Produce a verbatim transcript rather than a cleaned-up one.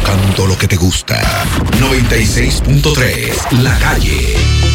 tocando lo que te gusta. noventa y seis punto tres La Calle.